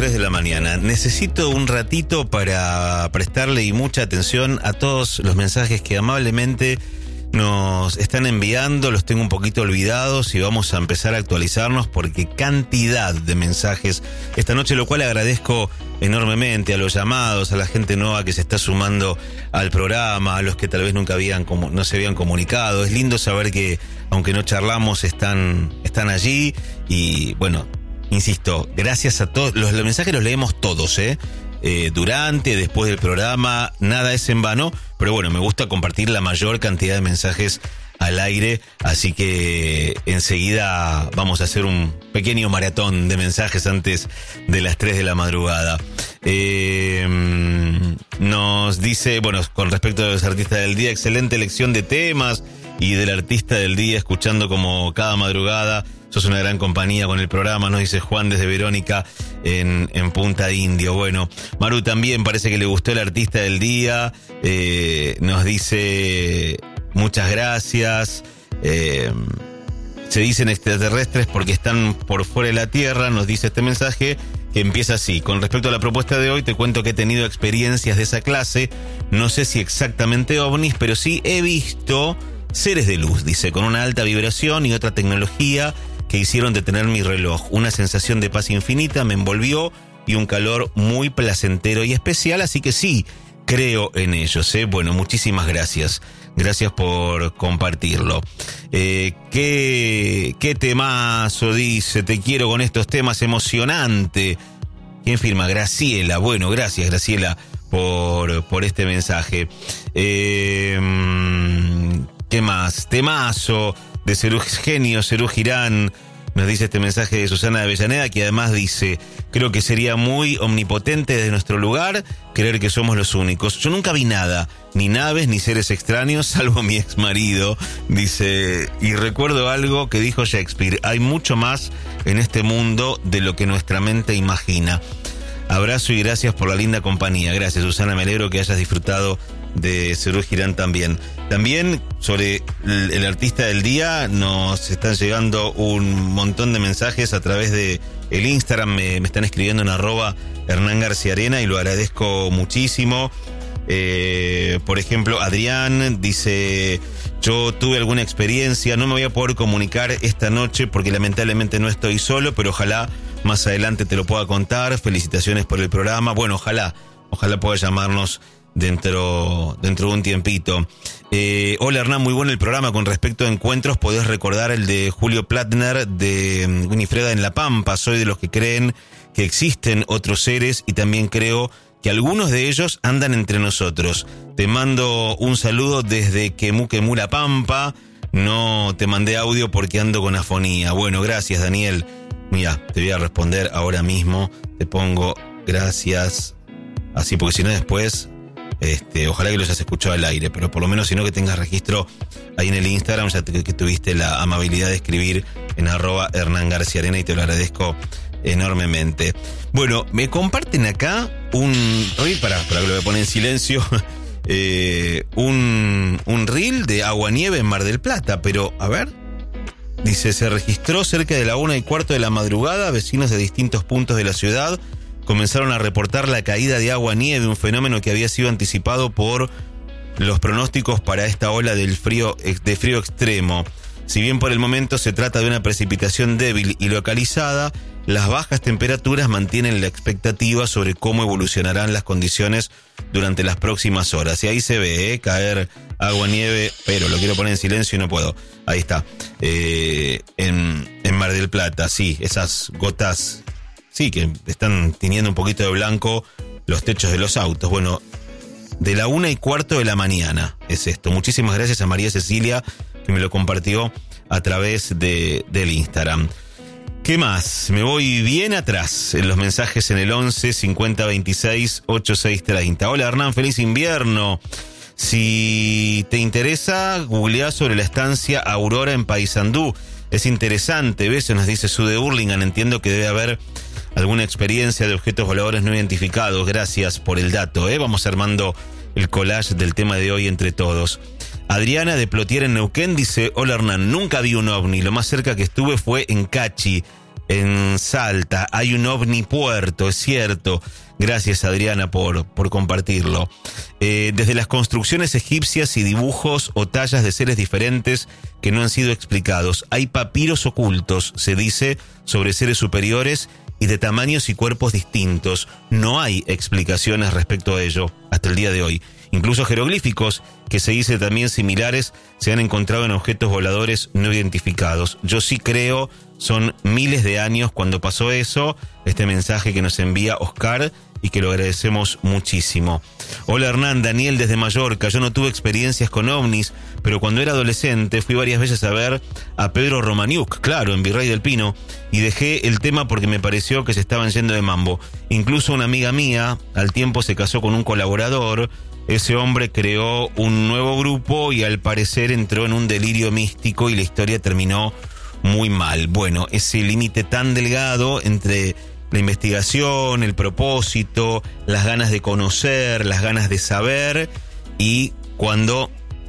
3 de la mañana. Necesito un ratito para prestarle y mucha atención a todos los mensajes que amablemente nos están enviando. Los tengo un poquito olvidados y vamos a empezar a actualizarnos porque cantidad de mensajes esta noche, lo cual agradezco enormemente a los llamados, a la gente nueva que se está sumando al programa, a los que tal vez nunca no se habían comunicado. Es lindo saber que, aunque no charlamos, están allí y bueno, insisto, gracias a todos. Los mensajes los leemos todos, durante, después del programa, nada es en vano, pero bueno, me gusta compartir la mayor cantidad de mensajes al aire, así que enseguida vamos a hacer un pequeño maratón de mensajes antes de las 3 de la madrugada. Nos dice, bueno, con respecto a los artistas del día, excelente elección de temas y del artista del día, escuchando como cada madrugada. Sos una gran compañía con el programa, nos dice Juan desde Verónica en Punta Indio. Bueno, Maru también parece que le gustó el artista del día, nos dice muchas gracias. Se dicen extraterrestres porque están por fuera de la Tierra, nos dice este mensaje que empieza así. Con respecto a la propuesta de hoy, te cuento que he tenido experiencias de esa clase, no sé si exactamente ovnis, pero sí he visto seres de luz, dice, con una alta vibración y otra tecnología que hicieron detener mi reloj. Una sensación de paz infinita me envolvió y un calor muy placentero y especial, así que sí, creo en ellos. Bueno, muchísimas gracias. Gracias por compartirlo. ¿Qué temazo dice? Te quiero con estos temas, emocionante. ¿Quién firma? Graciela. Bueno, gracias, Graciela, por este mensaje. ¿Qué más? Temazo de Genio Cerú Girán. Nos dice este mensaje de Susana de Avellaneda, que además dice: creo que sería muy omnipotente desde nuestro lugar creer que somos los únicos. Yo nunca vi nada, ni naves ni seres extraños, salvo mi ex marido, dice, y recuerdo algo que dijo Shakespeare: hay mucho más en este mundo de lo que nuestra mente imagina. Abrazo y gracias por la linda compañía. Gracias, Susana, me alegro que hayas disfrutado de Cerú Girán también. También sobre el artista del día nos están llegando un montón de mensajes a través de el Instagram, me están escribiendo en @Hernán García Arena y lo agradezco muchísimo. Por ejemplo, Adrián dice: yo tuve alguna experiencia, no me voy a poder comunicar esta noche porque lamentablemente no estoy solo, pero ojalá más adelante te lo pueda contar. Felicitaciones por el programa. Bueno, ojalá pueda llamarnos dentro de un tiempito. Hola Hernán, muy bueno el programa. Con respecto a encuentros, podés recordar el de Julio Platner de Winifreda en La Pampa. Soy de los que creen que existen otros seres y también creo que algunos de ellos andan entre nosotros. Te mando un saludo desde Quemú, La Pampa. No te mandé audio porque ando con afonía. Bueno, gracias, Daniel. Mira, te voy a responder ahora mismo. Te pongo gracias. Así, porque si no después, ojalá que los hayas escuchado al aire, pero por lo menos si no, que tengas registro ahí en el Instagram, ya que tuviste la amabilidad de escribir en @Hernán García Arena, y te lo agradezco enormemente. Bueno, me comparten acá un reel, para que lo voy a poner en silencio, un reel de agua-nieve en Mar del Plata, pero a ver, dice: se registró cerca de la 1:15 de la madrugada, vecinos de distintos puntos de la ciudad comenzaron a reportar la caída de agua-nieve, un fenómeno que había sido anticipado por los pronósticos para esta ola de frío extremo. Si bien por el momento se trata de una precipitación débil y localizada, las bajas temperaturas mantienen la expectativa sobre cómo evolucionarán las condiciones durante las próximas horas. Y ahí se ve caer agua-nieve, pero lo quiero poner en silencio y no puedo. Ahí está. En Mar del Plata, sí, esas gotas, sí, que están tiñendo un poquito de blanco los techos de los autos. Bueno, de la 1:15 de la mañana es esto. Muchísimas gracias a María Cecilia, que me lo compartió a través del Instagram. ¿Qué más? Me voy bien atrás en los mensajes en el 11 50 26 86 30. Hola Hernán, feliz invierno. Si te interesa, googlea sobre la estancia Aurora en Paysandú. Es interesante, ¿ves? Nos dice Sude Hurlingham. Entiendo que debe haber alguna experiencia de objetos voladores no identificados. Gracias por el dato, Vamos armando el collage del tema de hoy entre todos. Adriana de Plotier en Neuquén dice: hola Hernán, nunca vi un ovni, lo más cerca que estuve fue en Cachi. en Salta. Hay un ovni puerto, es cierto. Gracias, Adriana, por compartirlo. Desde las construcciones egipcias y dibujos o tallas de seres diferentes que no han sido explicados. Hay papiros ocultos, se dice, sobre seres superiores y de tamaños y cuerpos distintos. No hay explicaciones respecto a ello hasta el día de hoy. Incluso jeroglíficos, que se dice también similares, se han encontrado en objetos voladores no identificados. Yo sí creo, son miles de años cuando pasó eso, este mensaje que nos envía Oscar y que lo agradecemos muchísimo. Hola Hernán, Daniel desde Mallorca. Yo no tuve experiencias con ovnis, pero cuando era adolescente fui varias veces a ver a Pedro Romaniuk, claro, en Virrey del Pino, y dejé el tema porque me pareció que se estaban yendo de mambo. Incluso una amiga mía al tiempo se casó con un colaborador. Ese hombre creó un nuevo grupo y al parecer entró en un delirio místico y la historia terminó muy mal. Bueno, ese límite tan delgado entre la investigación, el propósito, las ganas de conocer, las ganas de saber y cuando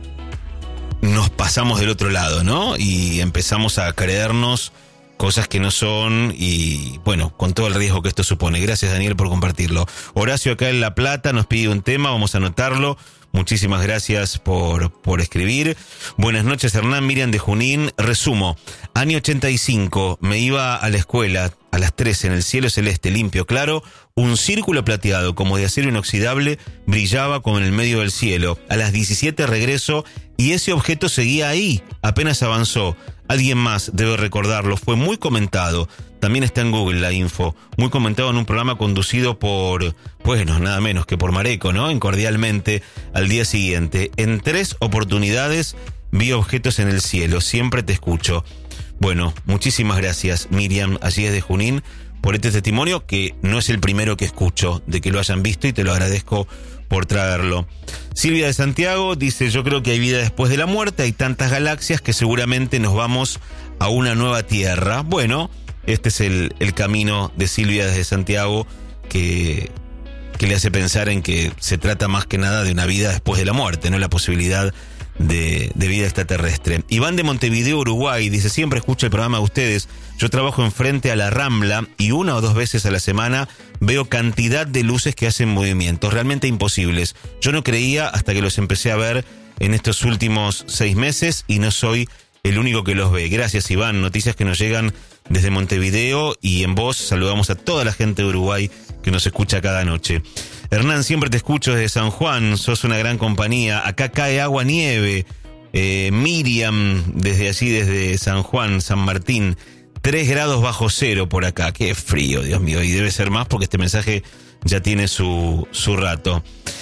nos pasamos del otro lado, ¿no? Y empezamos a creernos cosas que no son y, bueno, con todo el riesgo que esto supone. Gracias, Daniel, por compartirlo. Horacio, acá en La Plata, nos pide un tema, vamos a anotarlo. Muchísimas gracias por escribir. Buenas noches, Hernán. Miriam de Junín. Resumo. Año 85, me iba a la escuela a las 13 en el cielo celeste, limpio, claro. Un círculo plateado, como de acero inoxidable, brillaba como en el medio del cielo. A las 17 regreso y ese objeto seguía ahí. Apenas avanzó. Alguien más debe recordarlo, fue muy comentado. También está en Google la info. Muy comentado en un programa conducido por, bueno, nada menos que por Mareco, ¿no? En Cordialmente, al día siguiente. En 3 oportunidades vi objetos en el cielo. Siempre te escucho. Bueno, muchísimas gracias, Miriam, allí desde Junín, por este testimonio, que no es el primero que escucho, de que lo hayan visto y te lo agradezco por traerlo. Silvia de Santiago dice, yo creo que hay vida después de la muerte, hay tantas galaxias que seguramente nos vamos a una nueva tierra. Bueno, este es el camino de Silvia desde Santiago que le hace pensar en que se trata más que nada de una vida después de la muerte, no la posibilidad de vida extraterrestre. Iván de Montevideo, Uruguay, dice, siempre escucho el programa de ustedes. Yo trabajo enfrente a la Rambla y 1 o 2 veces a la semana veo cantidad de luces que hacen movimientos, realmente imposibles. Yo no creía hasta que los empecé a ver en estos últimos 6 meses y no soy el único que los ve. Gracias, Iván. Noticias que nos llegan desde Montevideo y en voz saludamos a toda la gente de Uruguay que nos escucha cada noche. Hernán, siempre te escucho desde San Juan, sos una gran compañía. Acá cae agua, nieve. Miriam, desde allí, desde San Juan, San Martín, 3 grados bajo cero por acá. Qué frío, Dios mío, y debe ser más porque este mensaje ya tiene su rato.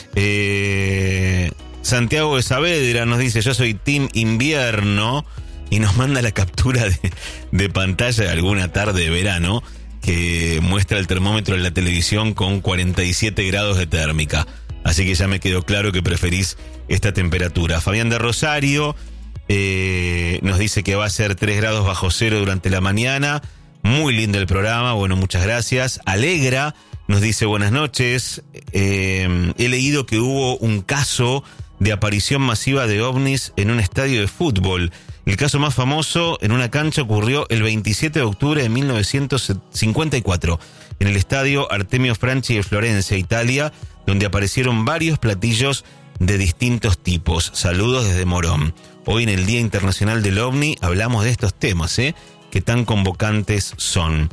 Santiago de Saavedra nos dice, yo soy Team Invierno, y nos manda la captura de pantalla de alguna tarde de verano que muestra el termómetro en la televisión con 47 grados de térmica. Así que ya me quedó claro que preferís esta temperatura. Fabián de Rosario nos dice que va a ser 3 grados bajo cero durante la mañana. Muy lindo el programa, bueno, muchas gracias. Alegra nos dice buenas noches. He leído que hubo un caso de aparición masiva de ovnis en un estadio de fútbol. El caso más famoso en una cancha ocurrió el 27 de octubre de 1954 en el estadio Artemio Franchi de Florencia, Italia, donde aparecieron varios platillos de distintos tipos. Saludos desde Morón. Hoy en el Día Internacional del OVNI hablamos de estos temas, que tan convocantes son.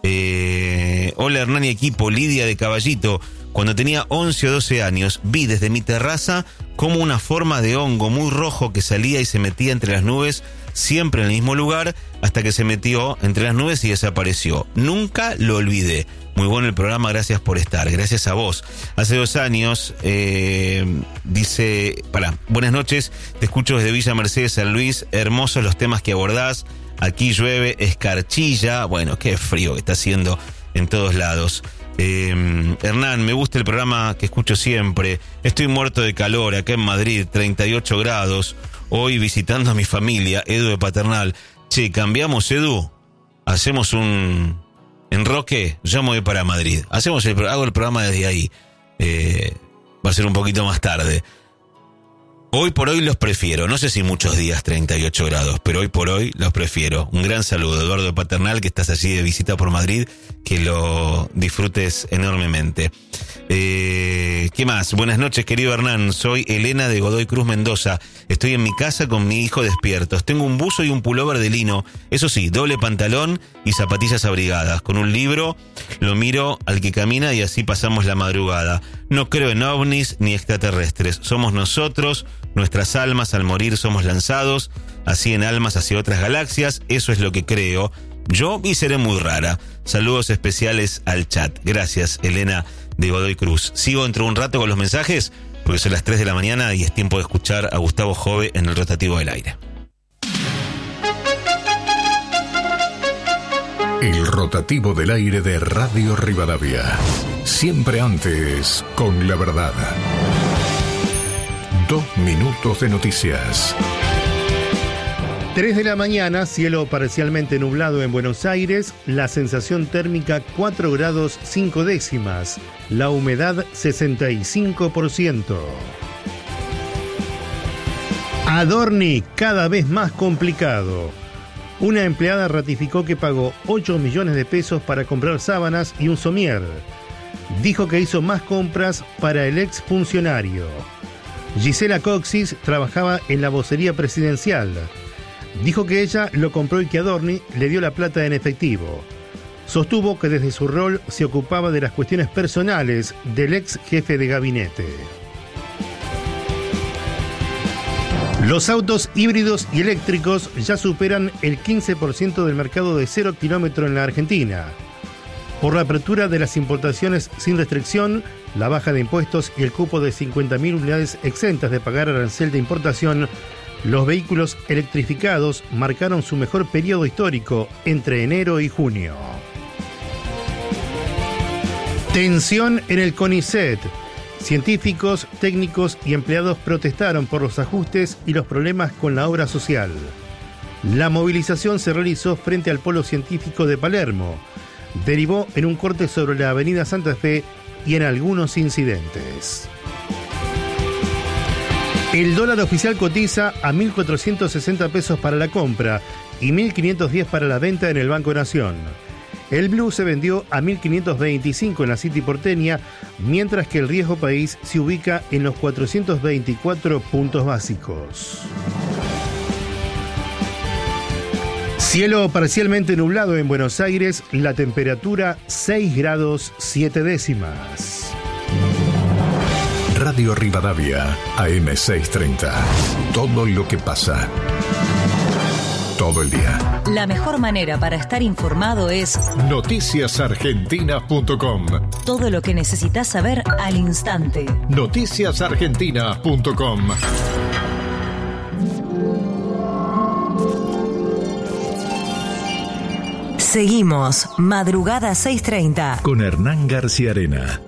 Hola Hernán y equipo, Lidia de Caballito. Cuando tenía 11 o 12 años, vi desde mi terraza como una forma de hongo muy rojo que salía y se metía entre las nubes, siempre en el mismo lugar, hasta que se metió entre las nubes y desapareció. Nunca lo olvidé. Muy bueno el programa, gracias por estar. Gracias a vos. Hace 2 años, dice, buenas noches, te escucho desde Villa Mercedes, San Luis, hermosos los temas que abordás. Aquí llueve, escarchilla, bueno, qué frío que está haciendo en todos lados. Hernán, me gusta el programa que escucho siempre. Estoy muerto de calor acá en Madrid, 38 grados. Hoy visitando a mi familia, Edu de Paternal. Che, cambiamos, Edu. Hacemos un enroque. Yo me voy para Madrid. Hago el programa desde ahí. Va a ser un poquito más tarde. Hoy por hoy los prefiero. No sé si muchos días 38 grados, pero hoy por hoy los prefiero. Un gran saludo, Eduardo Paternal, que estás allí de visita por Madrid. Que lo disfrutes enormemente. ¿Qué más? Buenas noches, querido Hernán. Soy Elena de Godoy Cruz, Mendoza. Estoy en mi casa con mi hijo despiertos. Tengo un buzo y un pullover de lino. Eso sí, doble pantalón y zapatillas abrigadas. Con un libro lo miro al que camina y así pasamos la madrugada. No creo en ovnis ni extraterrestres. Somos nosotros, nuestras almas al morir somos lanzados, así en almas hacia otras galaxias. Eso es lo que creo. Yo y seré muy rara. Saludos especiales al chat. Gracias, Elena de Godoy Cruz. Sigo dentro de un rato con los mensajes, porque son las 3 de la mañana y es tiempo de escuchar a Gustavo Jove en el Rotativo del Aire. El Rotativo del Aire de Radio Rivadavia. Siempre antes, con la verdad. 2 minutos de noticias. 3 de la mañana, cielo parcialmente nublado en Buenos Aires, la sensación térmica 4 grados 5 décimas, la humedad 65%. Adorni cada vez más complicado. Una empleada ratificó que pagó 8 millones de pesos para comprar sábanas y un somier. Dijo que hizo más compras para el exfuncionario. Gisela Coxis trabajaba en la vocería presidencial. Dijo que ella lo compró y que Adorni le dio la plata en efectivo. Sostuvo que desde su rol se ocupaba de las cuestiones personales del ex jefe de gabinete. Los autos híbridos y eléctricos ya superan el 15% del mercado de 0 kilómetro en la Argentina. Por la apertura de las importaciones sin restricción, la baja de impuestos y el cupo de 50.000 unidades exentas de pagar arancel de importación, los vehículos electrificados marcaron su mejor periodo histórico entre enero y junio. Tensión en el CONICET. Científicos, técnicos y empleados protestaron por los ajustes y los problemas con la obra social. La movilización se realizó frente al Polo Científico de Palermo. Derivó en un corte sobre la avenida Santa Fe y en algunos incidentes. El dólar oficial cotiza a 1.460 pesos para la compra y 1.510 para la venta en el Banco Nación. El blue se vendió a 1.525 en la City porteña, mientras que el riesgo país se ubica en los 424 puntos básicos. Cielo parcialmente nublado en Buenos Aires, la temperatura 6 grados 7 décimas. Radio Rivadavia, AM630. Todo lo que pasa. Todo el día. La mejor manera para estar informado es noticiasargentina.com. Todo lo que necesitas saber al instante. Noticiasargentina.com. Seguimos, Madrugada 630. Con Hernán García Arena.